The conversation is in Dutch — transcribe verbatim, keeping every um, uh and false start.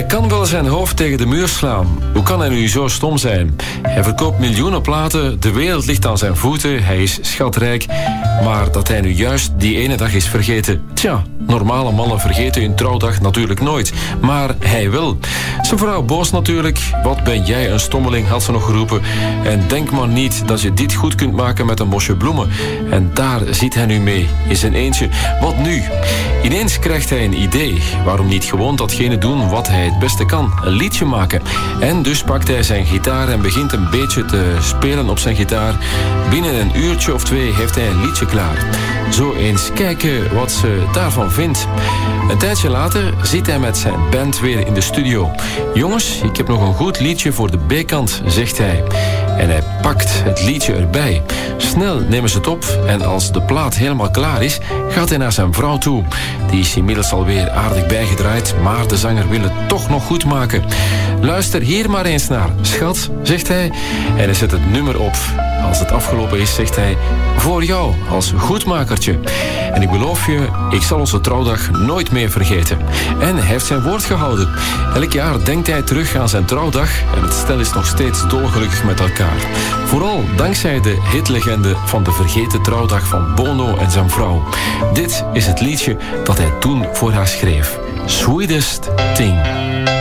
Hij kan wel zijn hoofd tegen de muur slaan. Hoe kan hij nu zo stom zijn? Hij verkoopt miljoenen platen, de wereld ligt aan zijn voeten, hij is schatrijk. Maar dat hij nu juist die ene dag is vergeten. Tja, normale mannen vergeten hun trouwdag natuurlijk nooit. Maar hij wel. Zijn vrouw boos natuurlijk. Wat ben jij een stommeling, had ze nog geroepen. En denk maar niet dat je dit goed kunt maken met een bosje bloemen. En daar zit hij nu mee, in zijn eentje. Wat nu? Ineens krijgt hij een idee. Waarom niet gewoon datgene doen wat hij het beste kan? Een liedje maken. En dus pakt hij zijn gitaar en begint een beetje te spelen op zijn gitaar. Binnen een uurtje of twee heeft hij een liedje klaar. Zo eens kijken wat ze daarvan vindt. Een tijdje later zit hij met zijn band weer in de studio. Jongens, ik heb nog een goed liedje voor de B-kant, zegt hij. En hij pakt het liedje erbij. Snel nemen ze het op en als de plaat helemaal klaar is, gaat hij naar zijn vrouw toe. Die is inmiddels alweer aardig bijgedraaid, maar de zanger wil het toch nog goed maken. Luister hier maar eens naar, schat, zegt hij. En hij zet het nummer op. Als het afgelopen is, zegt hij, voor jou als goedmakertje. En ik beloof je, ik zal onze trouwdag nooit meer vergeten. En hij heeft zijn woord gehouden. Elk jaar denkt hij terug aan zijn trouwdag en het stel is nog steeds dolgelukkig met elkaar. Vooral dankzij de hitlegende van de vergeten trouwdag van Bono en zijn vrouw. Dit is het liedje dat hij toen voor haar schreef. Sweetest Thing.